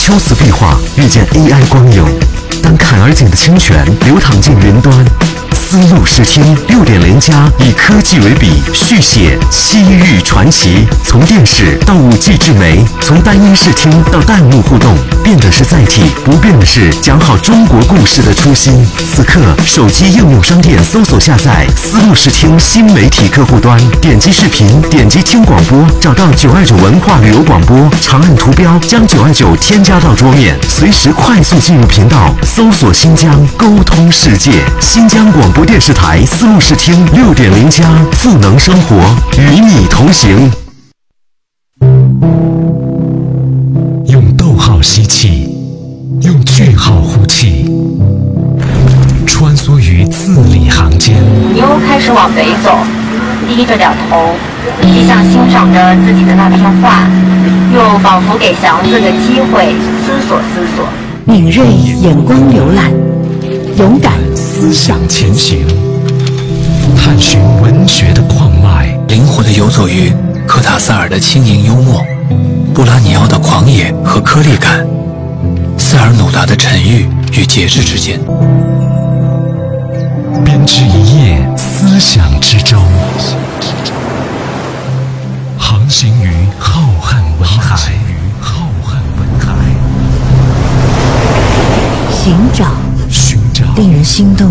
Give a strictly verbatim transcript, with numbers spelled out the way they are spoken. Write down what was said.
初次壁画遇见 A I 光影，当坎儿井的清泉流淌进云端。丝路视听六点零加以科技为笔，续写西域传奇。从电视到五 G 智媒，从单音视听到弹幕互动，变的是载体，不变的是讲好中国故事的初心。此刻，手机应用商店搜索下载丝路视听新媒体客户端，点击视频，点击听广播，找到九二九文化旅游广播，长按图标将九二九添加到桌面，随时快速进入频道，搜索新疆，沟通世界。新疆广播电视台丝路视听六点零加，赋能生活，与你同行。用逗号吸气，用句号呼气，穿梭于字里行间。 牛开始往北走，低着点头，既像欣赏着自己的那篇画，又仿佛给祥子个机会思索思索。 敏锐眼光浏览，勇敢思想前行，探寻文学的矿脉， 灵活地游走于科塔萨尔的轻盈幽默，布拉尼奥的狂野和颗粒感，塞尔努达的沉郁与节制之间， 编织一叶思想之舟，航行于浩瀚文海，浩瀚文海， 寻找寻找令人心动